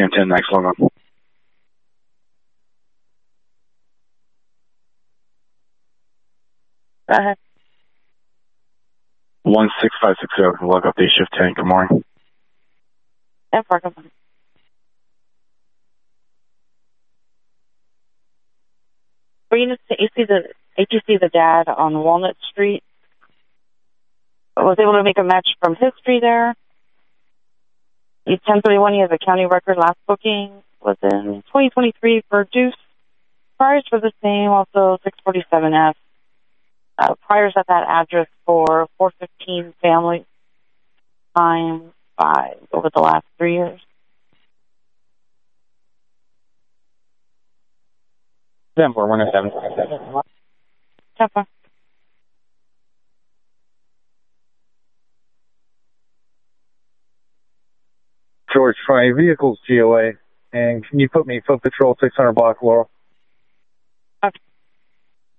Sam 10, next log on. Go ahead. 16560, log up day shift 10, good morning. And for good morning. For you to see the dad on Walnut Street, I was able to make a match from history there. He's 1031, he has a county record. Last booking was in 2023 for Deuce. Priors for the same, also 647F. Priors at that address for 415 family time 5 over the last 3 years. Then 4107. Temper. George 20 vehicles GOA, and can you put me foot patrol 600 block Laurel?